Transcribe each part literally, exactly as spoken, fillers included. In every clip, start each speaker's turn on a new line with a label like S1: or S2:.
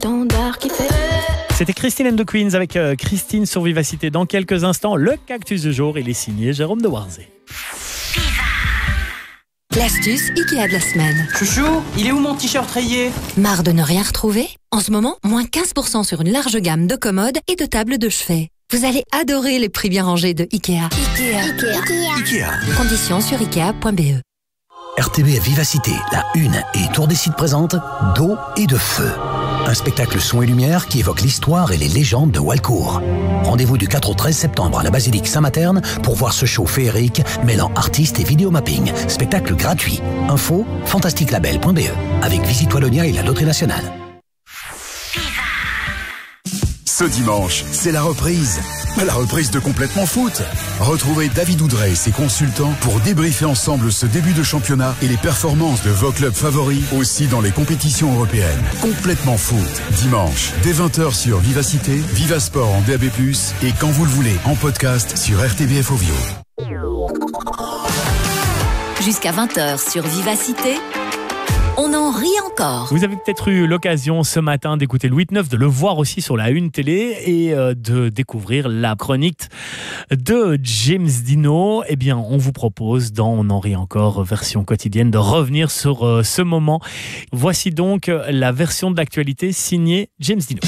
S1: Standard qui fait...
S2: C'était Christine and the Queens avec euh, Christine sur Vivacité. Dans quelques instants, le cactus du jour, il est signé Jérôme de Warzé.
S3: L'astuce Ikea de la semaine.
S4: Chouchou, il est où mon t-shirt rayé?
S3: Marre de ne rien retrouver? En ce moment, moins quinze pour cent sur une large gamme de commodes et de tables de chevet. Vous allez adorer les prix bien rangés de Ikea. Ikea.
S1: Ikea.
S5: Ikea.
S3: Conditions sur ikea point b e.
S5: R T B F Vivacité, la Une et Tour des Sites présentent D'eau et de feu. Un spectacle son et lumière qui évoque l'histoire et les légendes de Walcourt. Rendez-vous du quatre au treize septembre à la basilique Saint-Materne pour voir ce show féerique mêlant artistes et vidéomapping. Spectacle gratuit. Info fantastique label point b e avec Visite Wallonia et la Loterie Nationale.
S6: Ce dimanche, c'est la reprise. La reprise de Complètement Foot. Retrouvez David Oudrey et ses consultants pour débriefer ensemble ce début de championnat et les performances de vos clubs favoris aussi dans les compétitions européennes. Complètement Foot. Dimanche, dès vingt heures sur Vivacité, Vivasport en D A B plus, et quand vous le voulez, en podcast sur R T B F Ovio.
S7: Jusqu'à vingt heures sur Vivacité, on en rit encore.
S2: Vous avez peut-être eu l'occasion ce matin d'écouter le huit neuf, de le voir aussi sur la Une télé et euh, de découvrir la chronique de James Dino. Eh bien, on vous propose dans On en rit encore version quotidienne de revenir sur euh, ce moment. Voici donc euh, la version de l'actualité signée James Dino.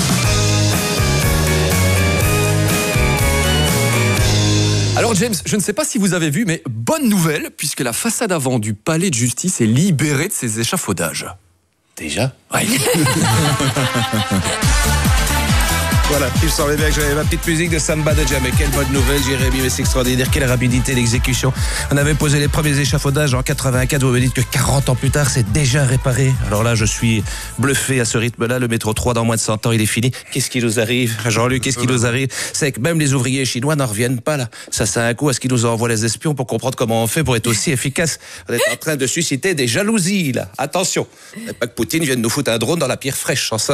S8: Alors James, je ne sais pas si vous avez vu, mais bonne nouvelle, puisque la façade avant du palais de justice est libérée de ses échafaudages.
S9: Déjà ?
S8: Oui.
S9: Voilà, il semblait bien que j'avais ma petite musique de Samba de Jam. Mais quelle bonne nouvelle, Jérémy, mais c'est extraordinaire. Quelle rapidité d'exécution. On avait posé les premiers échafaudages en quatre-vingt-quatre. Vous me dites que quarante ans plus tard, c'est déjà réparé. Alors là, je suis bluffé à ce rythme-là. Le métro trois, dans moins de cent ans, il est fini. Qu'est-ce qui nous arrive, Jean-Luc? Qu'est-ce qui nous arrive? C'est que même les ouvriers chinois n'en reviennent pas, là. Ça, c'est un coup à ce qu'ils nous envoient les espions pour comprendre comment on fait pour être aussi efficace. On est en train de susciter des jalousies, là. Attention. Pas que Poutine vienne nous foutre un drone dans la pierre fraîche, en ça.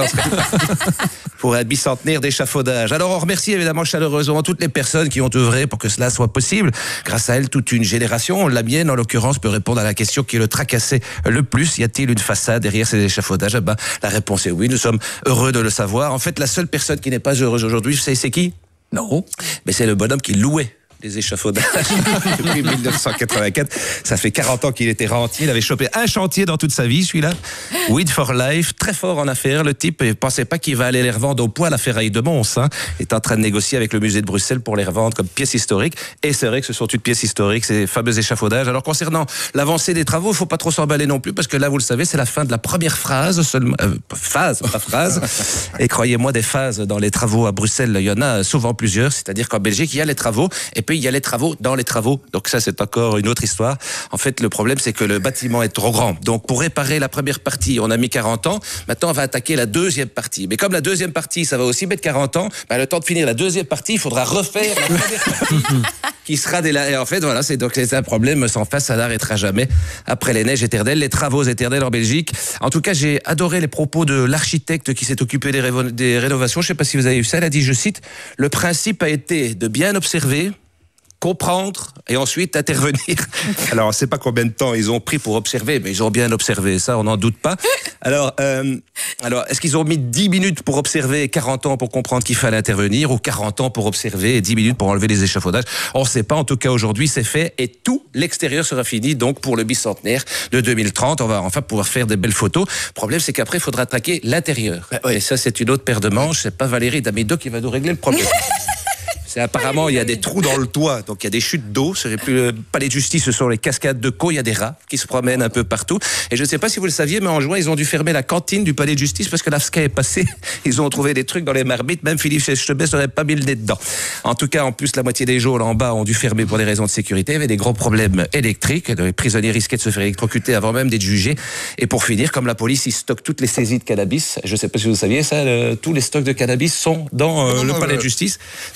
S9: Pour un bicentenaire d'échafaudage. Alors on remercie évidemment chaleureusement toutes les personnes qui ont œuvré pour que cela soit possible. Grâce à elles, toute une génération, la mienne en l'occurrence, peut répondre à la question qui le tracassait le plus. Y a-t-il une façade derrière ces échafaudages? Eh ben, la réponse est oui, nous sommes heureux de le savoir. En fait, la seule personne qui n'est pas heureuse aujourd'hui, vous savez c'est qui?
S8: Non.
S9: Mais c'est le bonhomme qui louait les échafaudages depuis dix-neuf cent quatre-vingt-quatre. Ça fait quarante ans qu'il était rentier. Il avait chopé un chantier dans toute sa vie, celui-là. Weed for Life, très fort en affaires. Le type ne pensait pas qu'il va aller les revendre au poids à la ferraille de Mons. Hein. Il est en train de négocier avec le musée de Bruxelles pour les revendre comme pièces historiques. Et c'est vrai que ce sont toutes pièces historiques, ces fameux échafaudages. Alors concernant l'avancée des travaux, il ne faut pas trop s'emballer non plus, parce que là, vous le savez, c'est la fin de la première phrase seulement. Euh, phase, pas phrase. Et croyez-moi, des phases dans les travaux à Bruxelles, il y en a souvent plusieurs. C'est-à-dire qu'en Belgique, il y a les travaux, et puis il y a les travaux dans les travaux. Donc ça, c'est encore une autre histoire. En fait, le problème, c'est que le bâtiment est trop grand. Donc pour réparer la première partie, on a mis quarante ans. Maintenant, on va attaquer la deuxième partie. Mais comme la deuxième partie, ça va aussi mettre quarante ans, ben, le temps de finir la deuxième partie, il faudra refaire la première partie qui sera déla... Et en fait, voilà, c'est donc c'est un problème sans fin, ça n'arrêtera jamais. Après les neiges éternelles, les travaux éternels en Belgique. En tout cas, j'ai adoré les propos de l'architecte qui s'est occupé des, révo... des rénovations. Je ne sais pas si vous avez vu ça. Elle a dit, je cite, « Le principe a été de bien observer, comprendre et ensuite intervenir. » Alors, on ne sait pas combien de temps ils ont pris pour observer, mais ils ont bien observé, ça, on n'en doute pas. Alors, euh, alors, est-ce qu'ils ont mis dix minutes pour observer et quarante ans pour comprendre qu'il fallait intervenir, ou quarante ans pour observer et dix minutes pour enlever les échafaudages? On ne sait pas. En tout cas, aujourd'hui, c'est fait et tout l'extérieur sera fini. Donc, pour le bicentenaire de deux mille trente, on va enfin pouvoir faire des belles photos. Le problème, c'est qu'après, il faudra attaquer l'intérieur. Ah, oui. Et ça, c'est une autre paire de manches. C'est pas Valérie Damido qui va nous régler le problème. C'est apparemment, il y a des trous dans le toit, donc il y a des chutes d'eau. Ce n'est plus le palais de justice, ce sont les cascades de Caux. Il y a des rats qui se promènent un peu partout. Et je ne sais pas si vous le saviez, mais en juin, ils ont dû fermer la cantine du palais de justice parce que l'A F S C A est passé. Ils ont trouvé des trucs dans les marmites. Même Philippe Chebet n'aurait pas mis le nez dedans. En tout cas, en plus, la moitié des geôles en bas ont dû fermer pour des raisons de sécurité. Il y avait des gros problèmes électriques. Les prisonniers risquaient de se faire électrocuter avant même d'être jugés. Et pour finir, comme la police, ils stockent toutes les saisies de cannabis. Je ne sais pas si vous saviez ça, le, tous les stocks de cannabis sont dans euh, le palais de justice. Donc entre les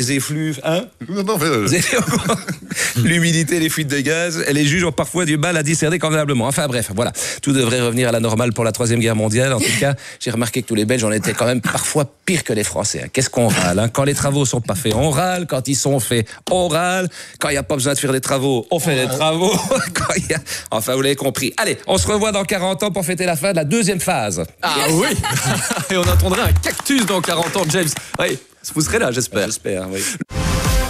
S9: les effluves, hein l'humidité, les fuites de gaz, et les juges ont parfois du mal à discerner convenablement. Enfin bref, voilà, tout devrait revenir à la normale pour la troisième guerre mondiale. En tout cas, j'ai remarqué que tous les Belges en étaient quand même parfois pires que les Français. Qu'est-ce qu'on râle, hein? Quand les travaux sont pas faits, on râle. Quand ils sont faits, on râle. Quand il n'y a pas besoin de faire des travaux, on fait des travaux. Quand y a... Enfin, vous l'avez compris. Allez, on se revoit dans quarante ans pour fêter la fin de la deuxième phase.
S8: Ah oui. Et on attendrait un cactus dans quarante ans, James. Oui, vous serez là, j'espère.
S9: J'espère, oui.